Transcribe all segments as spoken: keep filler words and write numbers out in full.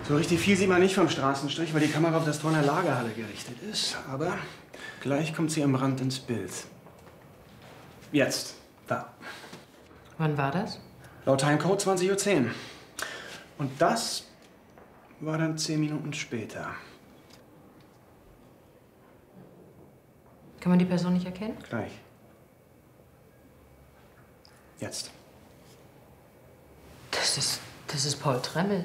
So richtig viel sieht man nicht vom Straßenstrich, weil die Kamera auf das Tor in der Lagerhalle gerichtet ist. Aber gleich kommt sie am Rand ins Bild. Jetzt. Da. Wann war das? Laut Timecode zwanzig Uhr zehn. Und das war dann zehn Minuten später. Kann man die Person nicht erkennen? Gleich. Jetzt. Das ist, das ist Paul Tremmel.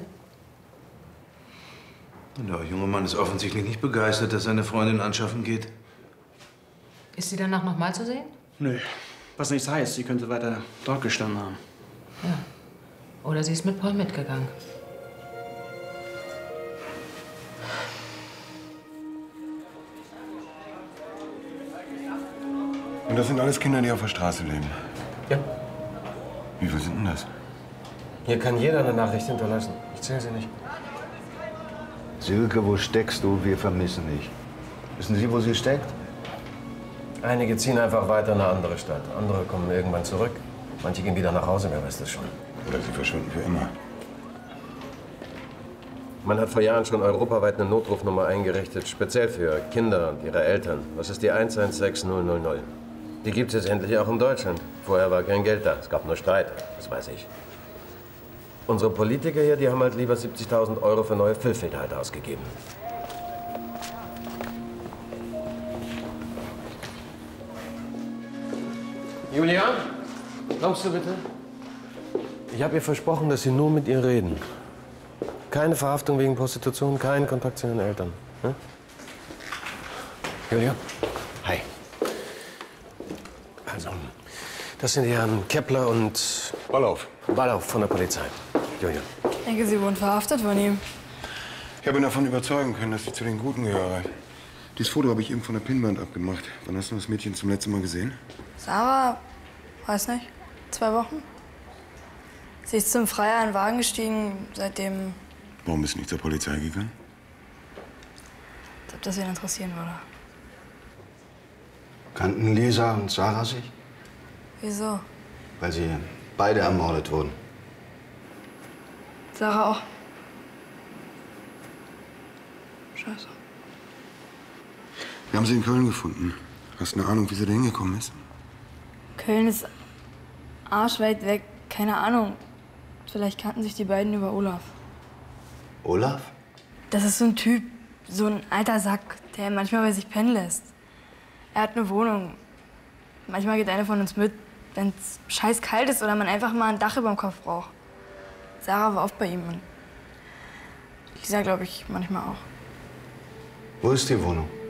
Der junge Mann ist offensichtlich nicht begeistert, dass seine Freundin anschaffen geht. Ist sie danach noch mal zu sehen? Nö. Was nichts heißt, sie könnte weiter dort gestanden haben. Ja. Oder sie ist mit Paul mitgegangen. Und das sind alles Kinder, die auf der Straße leben? Ja. Wie viele sind denn das? Hier kann jeder eine Nachricht hinterlassen. Ich zähle sie nicht. Silke, wo steckst du? Wir vermissen dich. Wissen Sie, wo sie steckt? Einige ziehen einfach weiter in eine andere Stadt. Andere kommen irgendwann zurück. Manche gehen wieder nach Hause, wer weiß das schon. Oder sie verschwinden für immer. Man hat vor Jahren schon europaweit eine Notrufnummer eingerichtet, speziell für Kinder und ihre Eltern. Das ist die eins eins sechs null null null. Die gibt es jetzt endlich auch in Deutschland. Vorher war kein Geld da. Es gab nur Streit. Das weiß ich. Unsere Politiker hier, die haben halt lieber siebzigtausend Euro für neue Füllfilter ausgegeben. Julia, kommst du bitte? Ich habe ihr versprochen, dass Sie nur mit ihr reden. Keine Verhaftung wegen Prostitution, keinen Kontakt zu ihren Eltern. Hm? Julia? Hi. Also, das sind die Herren Kepler und... Ballauf. Ballauf von der Polizei. Julia. Ich denke, Sie wurden verhaftet von ihm. Ich habe ihn davon überzeugen können, dass ich zu den Guten gehöre. Dieses Foto habe ich eben von der Pinnwand abgemacht. Wann hast du das Mädchen zum letzten Mal gesehen? Sarah, weiß nicht, zwei Wochen. Sie ist zum Freier in den Wagen gestiegen, seitdem... Warum bist du nicht zur Polizei gegangen? Als ob das ihn interessieren würde. Kannten Lisa und Sarah sich? Wieso? Weil sie beide ermordet wurden. Sarah auch. Scheiße. Wir haben sie in Köln gefunden. Hast du eine Ahnung, wie sie da hingekommen ist? Köln ist arschweit weg. Keine Ahnung. Vielleicht kannten sich die beiden über Olaf. Olaf? Das ist so ein Typ, so ein alter Sack, der manchmal bei sich pennen lässt. Er hat eine Wohnung. Manchmal geht eine von uns mit, wenn es scheiß kalt ist oder man einfach mal ein Dach über dem Kopf braucht. Sarah war oft bei ihm und Lisa, glaube ich, manchmal auch. Wo ist die Wohnung?